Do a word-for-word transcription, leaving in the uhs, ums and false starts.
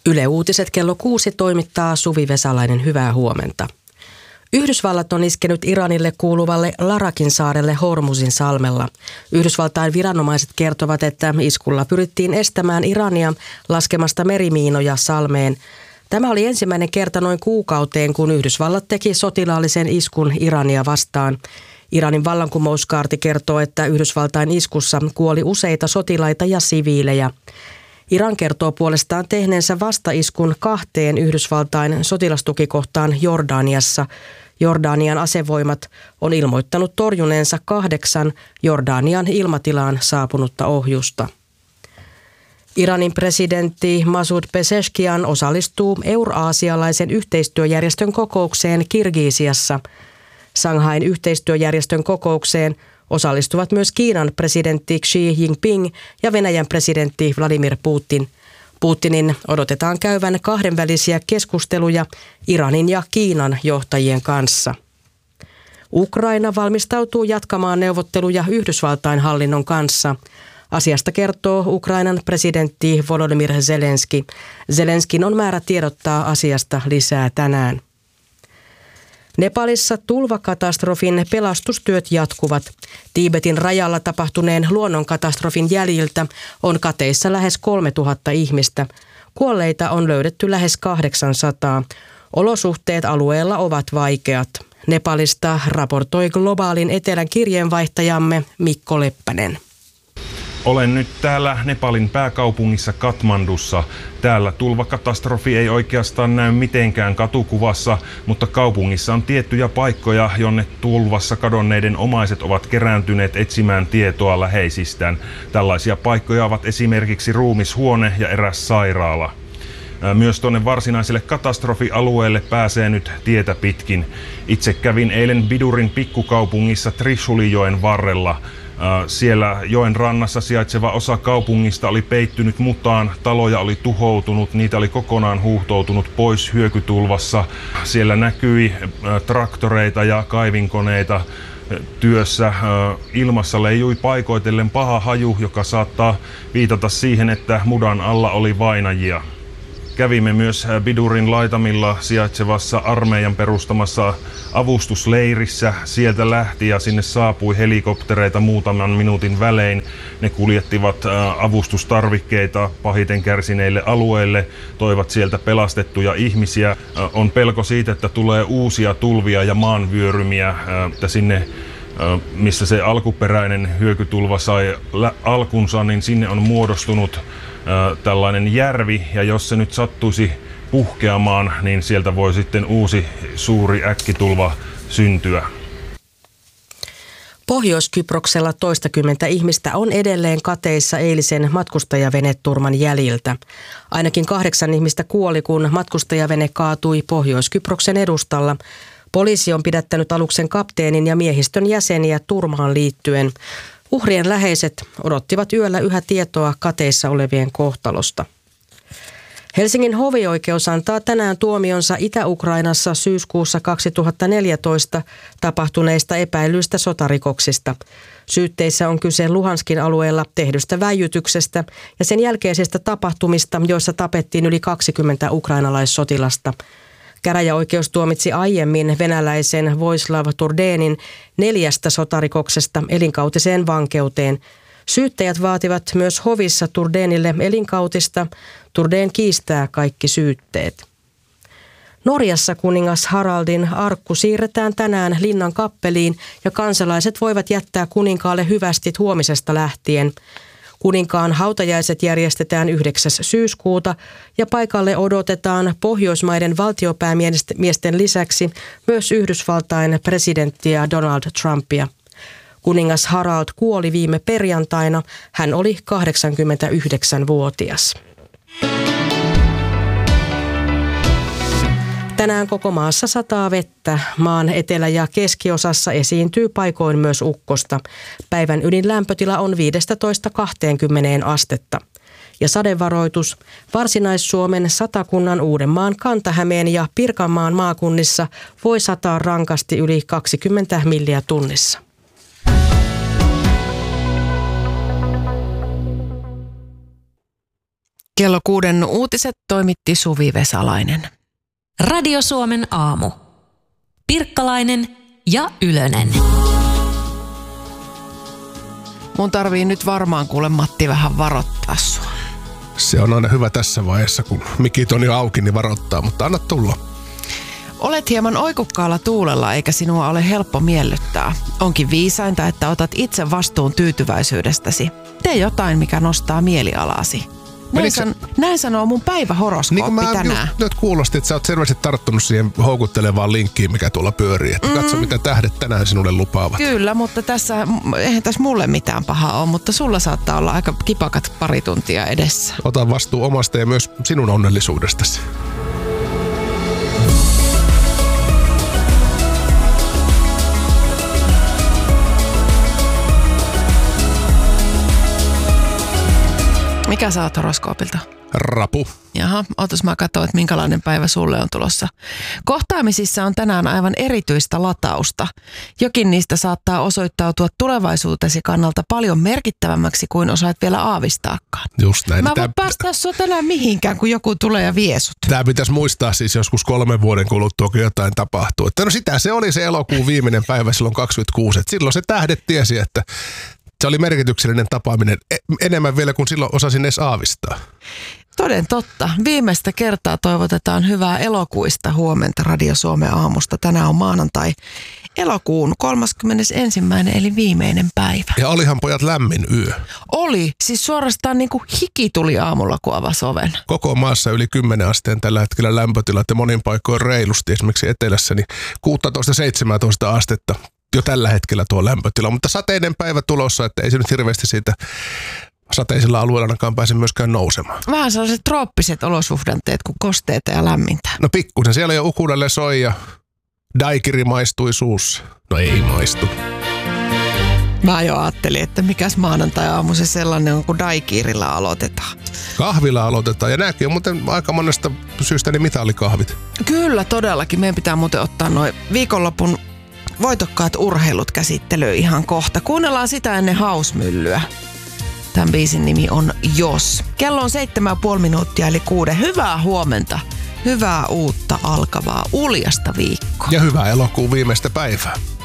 Yle Uutiset kello kuusi toimittaa Suvi Vesalainen. Hyvää huomenta. Yhdysvallat on iskenyt Iranille kuuluvalle Larakin saarelle Hormuzin salmella. Yhdysvaltain viranomaiset kertovat, että iskulla pyrittiin estämään Irania laskemasta merimiinoja salmeen. Tämä oli ensimmäinen kerta noin kuukauteen, kun Yhdysvallat teki sotilaallisen iskun Irania vastaan. Iranin vallankumouskaarti kertoo, että Yhdysvaltain iskussa kuoli useita sotilaita ja siviilejä. Iran kertoo puolestaan tehneensä vastaiskun kahteen Yhdysvaltain sotilastukikohtaan Jordaniassa. Jordanian asevoimat on ilmoittanut torjuneensa kahdeksan Jordanian ilmatilaan saapunutta ohjusta. Iranin presidentti Masoud Pezeshkian osallistuu euraasialaisen yhteistyöjärjestön kokoukseen Kirgisiassa. Shanghain yhteistyöjärjestön kokoukseen osallistuvat myös Kiinan presidentti Xi Jinping ja Venäjän presidentti Vladimir Putin. Putinin odotetaan käyvän kahdenvälisiä keskusteluja Iranin ja Kiinan johtajien kanssa. Ukraina valmistautuu jatkamaan neuvotteluja Yhdysvaltain hallinnon kanssa. Asiasta kertoo Ukrainan presidentti Volodymyr Zelenski. Zelenskin on määrä tiedottaa asiasta lisää tänään. Nepalissa tulvakatastrofin pelastustyöt jatkuvat. Tiibetin rajalla tapahtuneen luonnonkatastrofin jäljiltä on kateissa lähes kolmetuhatta ihmistä. Kuolleita on löydetty lähes kahdeksansataa. Olosuhteet alueella ovat vaikeat. Nepalista raportoi Globaalin etelän kirjeenvaihtajamme Mikko Leppänen. Olen nyt täällä Nepalin pääkaupungissa Katmandussa. Täällä tulvakatastrofi ei oikeastaan näy mitenkään katukuvassa, mutta kaupungissa on tiettyjä paikkoja, jonne tulvassa kadonneiden omaiset ovat kerääntyneet etsimään tietoa läheisistään. Tällaisia paikkoja ovat esimerkiksi ruumishuone ja eräs sairaala. Myös tuonne varsinaiselle katastrofialueelle pääsee nyt tietä pitkin. Itse kävin eilen Bidurin pikkukaupungissa Trishulijoen varrella. Siellä joen rannassa sijaitseva osa kaupungista oli peittynyt mutaan, taloja oli tuhoutunut, niitä oli kokonaan huuhtoutunut pois hyökytulvassa. Siellä näkyi traktoreita ja kaivinkoneita työssä. Ilmassa leijui paikoitellen paha haju, joka saattaa viitata siihen, että mudan alla oli vainajia. Kävimme myös Bidurin laitamilla sijaitsevassa armeijan perustamassa avustusleirissä. Sieltä lähti ja sinne saapui helikoptereita muutaman minuutin välein. Ne kuljettivat avustustarvikkeita pahiten kärsineille alueille, toivat sieltä pelastettuja ihmisiä. On pelko siitä, että tulee uusia tulvia ja maanvyörymiä, että sinne missä se alkuperäinen hyökytulva sai alkunsa, niin sinne on muodostunut tällainen järvi, ja jos se nyt sattuisi puhkeamaan, niin sieltä voi sitten uusi suuri äkkitulva syntyä. Pohjois-Kyproksella toistakymmentä ihmistä on edelleen kateissa eilisen matkustajaveneturman jäljiltä. Ainakin kahdeksan ihmistä kuoli, kun matkustajavene kaatui Pohjois-Kyproksen edustalla. Poliisi on pidättänyt aluksen kapteenin ja miehistön jäseniä turmaan liittyen. Uhrien läheiset odottivat yöllä yhä tietoa kateissa olevien kohtalosta. Helsingin hovioikeus antaa tänään tuomionsa Itä-Ukrainassa syyskuussa kaksituhattaneljätoista tapahtuneista epäilyistä sotarikoksista. Syytteissä on kyse Luhanskin alueella tehdystä väijytyksestä ja sen jälkeisistä tapahtumista, joissa tapettiin yli kaksikymmentä ukrainalaissotilasta. Käräjäoikeus tuomitsi aiemmin venäläisen Voislav Turdenin neljästä sotarikoksesta elinkautiseen vankeuteen. Syyttäjät vaativat myös hovissa Turdenille elinkautista. Turden kiistää kaikki syytteet. Norjassa kuningas Haraldin arkku siirretään tänään linnan kappeliin ja kansalaiset voivat jättää kuninkaalle hyvästit huomisesta lähtien. Kuninkaan hautajaiset järjestetään yhdeksäs syyskuuta ja paikalle odotetaan Pohjoismaiden valtiopäämiesten lisäksi myös Yhdysvaltain presidenttiä Donald Trumpia. Kuningas Harald kuoli viime perjantaina. Hän oli kahdeksankymmentäyhdeksänvuotias. Tänään koko maassa sataa vettä. Maan etelä- ja keskiosassa esiintyy paikoin myös ukkosta. Päivän ylin lämpötila on viisitoista kaksikymmentä astetta. Ja sadevaroitus Varsinais-Suomen, Satakunnan, Uudenmaan, Kanta-Hämeen ja Pirkanmaan maakunnissa voi sataa rankasti yli kaksikymmentä milliä tunnissa. Kello kuuden uutiset toimitti Suvi Vesalainen. Radio Suomen aamu. Pirkkalainen ja Ylönen. Mun tarvii nyt varmaan kuule Matti vähän varoittaa sua. Se on aina hyvä tässä vaiheessa, kun mikit on jo auki, niin varoittaa, mutta anna tulla. Olet hieman oikukkaalla tuulella, eikä sinua ole helppo miellyttää. Onkin viisainta, että otat itse vastuun tyytyväisyydestäsi. Tee jotain, mikä nostaa mielialasi. Näin, san, näin sanoo mun päivähoroskooppi niin mä tänään. Just, nyt kuulosti, että sä oot selvästi tarttunut siihen houkuttelevaan linkkiin, mikä tuolla pyörii. Että mm. katso, mitä tähdet tänään sinulle lupaavat. Kyllä, mutta tässä, eihän tässä mulle mitään pahaa ole, mutta sulla saattaa olla aika kipakat pari tuntia edessä. Ota vastuu omasta ja myös sinun onnellisuudestasi. Mikä sä oot horoskoopilta? Rapu. Jaha, ootas mä katsoin, että minkälainen päivä sulle on tulossa. Kohtaamisissa on tänään aivan erityistä latausta. Jokin niistä saattaa osoittautua tulevaisuutesi kannalta paljon merkittävämmäksi kuin osaat vielä aavistaakaan. Just näin. Mä voin Tää... päästä sua tänään mihinkään, kun joku tulee ja vie sut. Tää pitäisi muistaa siis joskus kolmen vuoden kuluttua, kun jotain tapahtuu. Että no sitä se oli se elokuun viimeinen päivä silloin kaksikymmentäkuusi. Että silloin se tähdet tiesi, että se oli merkityksellinen tapaaminen enemmän vielä kuin silloin osasin edes aavistaa. Toden totta. Viimeistä kertaa toivotetaan hyvää elokuista huomenta Radio Suomen aamusta. Tänään on maanantai elokuun kolmaskymmenesensimmäinen eli viimeinen päivä. Ja olihan pojat lämmin yö. Oli. Siis suorastaan niin kuin hiki tuli aamulla, kun avasi oven. Koko maassa yli kymmenen asteen tällä hetkellä lämpötilat ja monin paikoin reilusti. Esimerkiksi etelässä niin kuusitoista seitsemäntoista astetta. Jo tällä hetkellä tuo lämpötila, mutta sateinen päivä tulossa, että ei se nyt hirveästi siitä sateisilla alueilla ainakaan pääse myöskään nousemaan. Vähän sellaiset trooppiset olosuhdanteet kuin kosteita ja lämmintä. No pikkusen, siellä jo ukulele soi ja daikiri maistui suussa. No ei maistu. Mä jo ajattelin, että mikäs maanantai-aamu se sellainen on, kun daikirilla aloitetaan. Kahvilla aloitetaan ja nääkin on muuten aika monesta syystä niin mitallikahvit. Kyllä, todellakin. Meidän pitää muuten ottaa noin viikonlopun voitokkaat urheilut käsittelyyn ihan kohta. Kuunnellaan sitä ennen hausmyllyä. Tämän biisin nimi on Jos. Kello on seitsemän ja puoli minuuttia eli kuuden. Hyvää huomenta. Hyvää uutta alkavaa uljasta viikkoa. Ja hyvää elokuun viimeistä päivää.